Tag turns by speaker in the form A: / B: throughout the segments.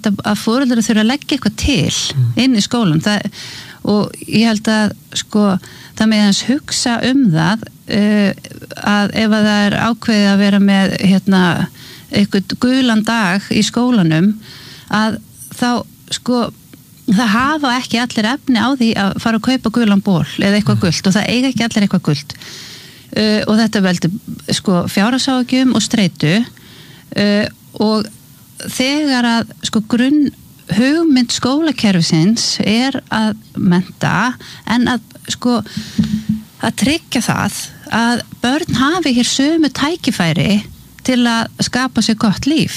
A: held að foreldrar þurfa að leggja eitthvað til inn í skólan og ég held að sko það með hans hugsa það að ef að það ákveðið að vera með eitthvað gulan dag í skólanum að þá sko það hafa ekki allir efni á því að fara að kaupa gulan ból eða eitthvað gult og það eiga ekki allir eitthvað gult og þetta veldur sko fjárhagsáhyggjum og streitu og þegar að sko hugmynd skólakerfisins að mennta en að sko að tryggja það að börn hafi hér sömu tækifæri til að skapa sér gott líf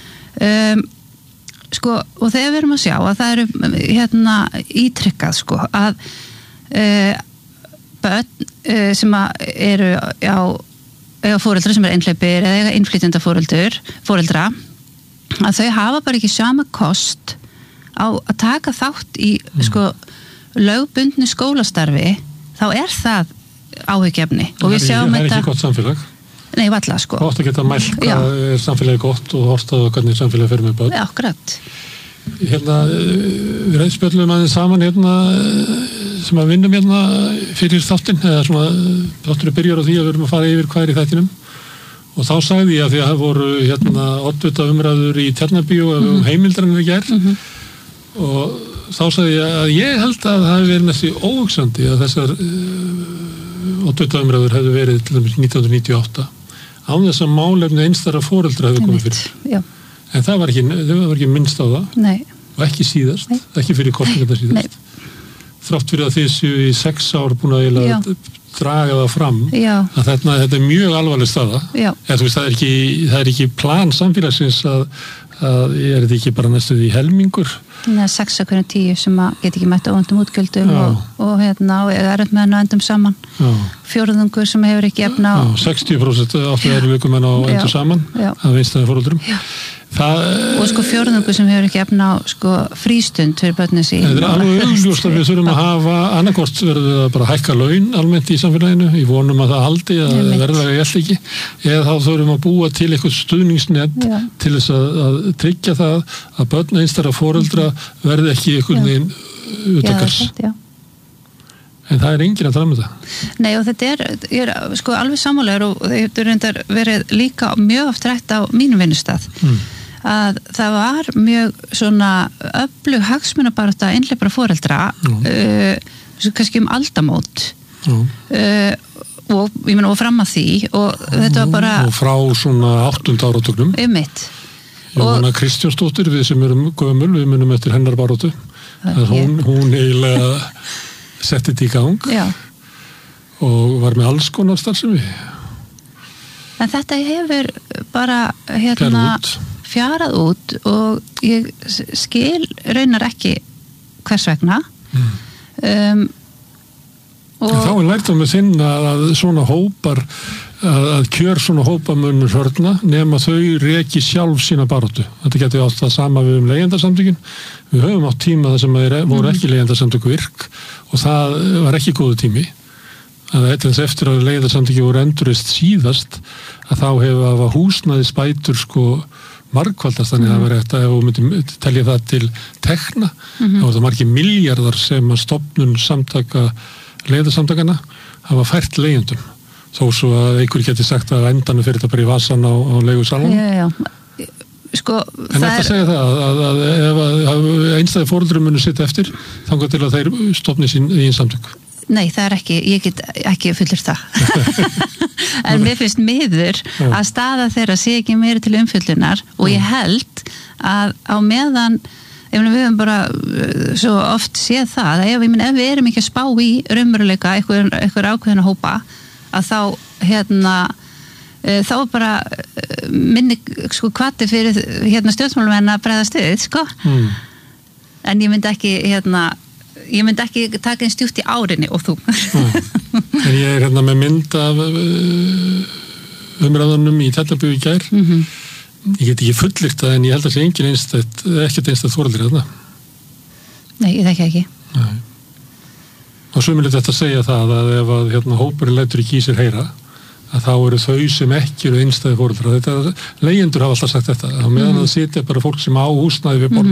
A: sko og þegar við erum að sjá að það eru ítrykkað sko að börn sem eru eiga foreldra sem einhleypir eða eiga innflytjenda foreldra að þau hafa bara ekki sama kost á að taka þátt í sko lögbundnu skólastarfi þá það áhyggjefni og við sjáum þetta. Það
B: ekki gott samfélag.
A: Nei, valla sko.
B: Þú átt að geta mælt hvað samfélagi gott og horft að hvernig samfélagi fer með börn.
A: Já, akkurat.
B: Við spjöllum aðeins saman sem að vinnum fyrir þáttinn eða svona þátturinn byrjar á því að við erum að fara yfir hvað í þættinum og þá sagði ég að því að það voru oddvita umræður í Tjarnarbíó um heimildarinn í gær og þá sagði ég að ég held að það hefði verið næstu óhugsandi að þessar oddvita umræður hefði verið til dæmis 1998 án þess að málefni einstæðra foreldra hefði komið fyrir.
A: Já.
B: En það var ekki minnst á það.
A: Nei.
B: Og ekki síðast, ekki fyrir kosningarnar síðast. Nei. Þrátt fyrir að þið séu í 6 ár búin að draga það fram að þetta mjög alvarleg staða. Þú veist, það ekki plan samfélagsins að þetta ekki bara næstuð í helmingur.
A: 6 af hverjum 10 sem get ekki mætt óvæntum útgjöldum og upp með hann á endum saman. Fjórðungur sem hefur ekki efna á
B: 60% áttu erfiðleikum en á endur saman af einstæðum foreldrum.
A: Og sko fjórðungur sem hefur ekki efna á sko frístund fyrir börnin sín.
B: Það alveg augljóst að við þurfum að hafa annarkvort verður að bara hækka laun almennt í samfélaginu, í vonum að það haldi að verðlaga ég ekki, eða þá þurfum að búa til eitthvað stuðningsnett til þess að tryggja það að börn einstæðra foreldra verði ekki einhvern veginn utakars. En það enginn að drama það.
A: Nei og þetta ég sko alveg sammálegur og þetta reyndar verið líka mjög oft rætt á mínum vinnustað að það var mjög svona öflug hagsmunabarátta einhleypra foreldra kannski aldamót og ég meina og fram að því og þetta var bara
B: og frá svona 8. áratugnum Jóhanna Kristjánsdóttir við sem erum gömul, við munum eftir hennar baráttu hún eiginlega setti þetta í gang og var með alls konar starfsemi
A: en þetta hefur bara fjarað út og ég skil raunar ekki hvers vegna og
B: þá lært með sinn að svona hópar að kjör svona hópamunur hörna nema þau reki sjálf sína baráttu. Þetta getur átt það sama við leigjendasamtökin. Við höfum átt tíma þar sem voru ekki leigjendasamtök virk og það var ekki góðu tími. Eftir að leigjendasamtöki voru endurist síðast að þá hefur húsnæðisbætur sko margfaldast þannig að það var eftir að ef við myndum telja það til tekna þá var það margir milljarðar sem að stofnun leigjendasamtakana hafa fært leigjendum. Þó svo að einhver geti sagt að endanum fyrir þetta bara í vasan á leigusalunum.
A: Sko,
B: en þetta segja það að ef einstæði foreldrum munu sitta eftir þangað til að þeir stofni sín í samtök.
A: Nei, það ekki, ég get ekki fullyrt það. En mér finnst miður að staða þeirra sé ekki meiri til umfyllunar og ég held að á meðan við höfum bara svo oft séð það að ef við erum ekki að spá í raunveruleika einhver ákveðna hópa að þá þá bara minni sko hvati fyrir stjórnmálamenn að bregðast við sko en ég myndi ekki taka einn stjútt í árinni og þú
B: en ég með mynd af umræðunum í Tjarnarbíó í gær ég get ekki fullyrt það en ég held að sé engin ekkert einstætt foreldri þarna.
A: Nei, ég þekki ekki.
B: Nei. Og svo myndi þetta segja það að ef hópurinn lætur ekki í sér heyra að þá eru þau sem ekki eru einstæði foreldra. Leigjendur hafa alltaf sagt þetta. Á meðan það sitja bara fólk sem á húsnæði við borð